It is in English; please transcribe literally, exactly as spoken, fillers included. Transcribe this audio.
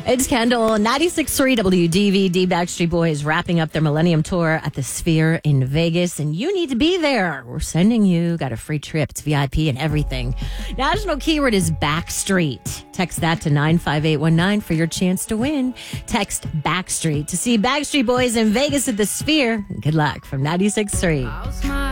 It's Kendall. ninety-six point three W D V D. Backstreet Boys wrapping up their Millennium Tour at the Sphere in Vegas, and you need to be there. We're sending you. Got a free trip. It's V I P and everything. National keyword is Backstreet. Text that to nine five eight one nine for your chance to win. Text Backstreet to see Backstreet Boys in Vegas at the Sphere. Good luck from ninety-six point three.